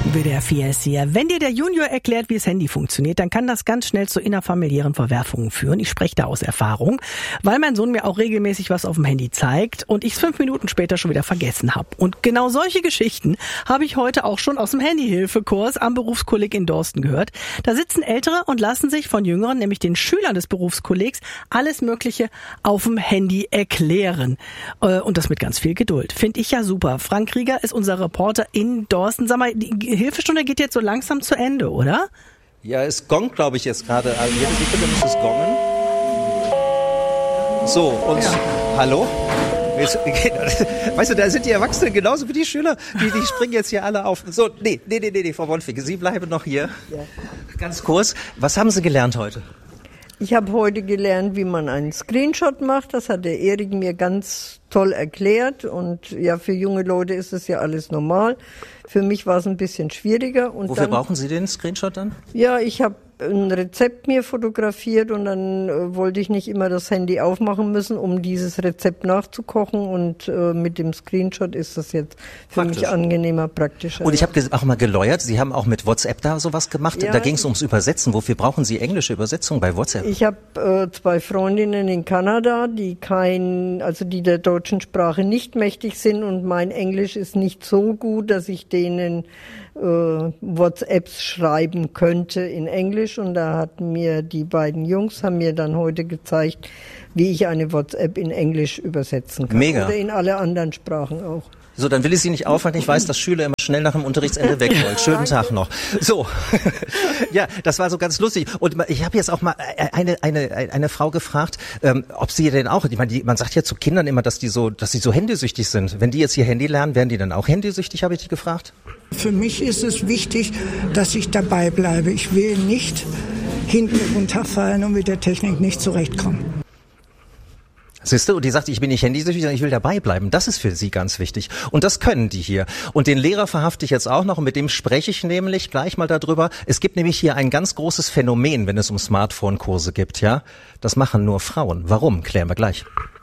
WDR 4 ist hier. Wenn dir der Junior erklärt, wie das Handy funktioniert, dann kann das ganz schnell zu innerfamiliären Verwerfungen führen. Ich spreche da aus Erfahrung, weil mein Sohn mir auch regelmäßig was auf dem Handy zeigt und ich es 5 Minuten später schon wieder vergessen habe. Und genau solche Geschichten habe ich heute auch schon aus dem Handyhilfekurs am Berufskolleg in Dorsten gehört. Da sitzen Ältere und lassen sich von Jüngeren, nämlich den Schülern des Berufskollegs, alles Mögliche auf dem Handy erklären. Und das mit ganz viel Geduld. Finde ich ja super. Frank Krieger ist unser Reporter in Dorsten. Sag mal, die Hilfestunde geht jetzt so langsam zu Ende, oder? Ja, es gongt, glaube ich, jetzt gerade. Also jede Sekunde muss es gongen. So, und ja. Hallo? Weißt du, da sind die Erwachsenen genauso wie die Schüler. Die springen jetzt hier alle auf. So, nee, Frau Wonfig, Sie bleiben noch hier. Ja. Ganz kurz. Was haben Sie gelernt heute? Ich habe heute gelernt, wie man einen Screenshot macht. Das hat der Erik mir ganz toll erklärt. Und ja, für junge Leute ist es ja alles normal. Für mich war es ein bisschen schwieriger. Und wofür brauchen Sie den Screenshot dann? Ja, ich habe ein Rezept mir fotografiert und dann wollte ich nicht immer das Handy aufmachen müssen, um dieses Rezept nachzukochen. Und mit dem Screenshot ist das jetzt für mich angenehmer, praktischer. Und ich habe auch mal geläuert, Sie haben auch mit WhatsApp da sowas gemacht. Ja, da ging es ums Übersetzen. Wofür brauchen Sie englische Übersetzung bei WhatsApp? Ich habe 2 Freundinnen in Kanada, die der deutschen Sprache nicht mächtig sind und mein Englisch ist nicht so gut, dass ich denen WhatsApps schreiben könnte in Englisch. Und da haben mir die beiden Jungs dann heute gezeigt, wie ich eine WhatsApp in Englisch übersetzen kann. Mega. Oder in alle anderen Sprachen auch. So, dann will ich Sie nicht aufhalten. Ich weiß, dass Schüler immer schnell nach dem Unterrichtsende weg wollen. Schönen Tag noch. So. Ja, das war so ganz lustig. Und ich habe jetzt auch mal eine Frau gefragt, ob sie denn auch, ich meine, man sagt ja zu Kindern immer, dass sie so handysüchtig sind. Wenn die jetzt ihr Handy lernen, werden die dann auch handysüchtig, habe ich dich gefragt? Für mich ist es wichtig, dass ich dabei bleibe. Ich will nicht hinten runterfallen und mit der Technik nicht zurechtkommen. Siehst du, und die sagt, ich bin nicht handysüchtig, sondern ich will dabei bleiben. Das ist für sie ganz wichtig. Und das können die hier. Und den Lehrer verhafte ich jetzt auch noch und mit dem spreche ich nämlich gleich mal darüber. Es gibt nämlich hier ein ganz großes Phänomen, wenn es um Smartphone-Kurse gibt, ja. Das machen nur Frauen. Warum? Klären wir gleich.